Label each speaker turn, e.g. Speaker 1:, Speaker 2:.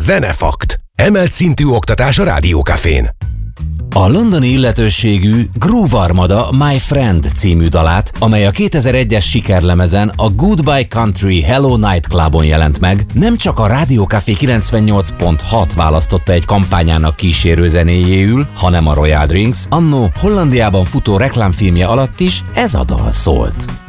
Speaker 1: Zenefakt. Emelt szintű oktatás a Rádiókafén.
Speaker 2: A londoni illetőségű Groove Armada My Friend című dalát, amely a 2001-es sikerlemezen a Goodbye Country Hello Night Clubon jelent meg, nem csak a Rádiókafé 98.6 választotta egy kampányának kísérő zenéjéül, hanem a Royal Drinks annó Hollandiában futó reklámfilmje alatt is ez a dal szólt.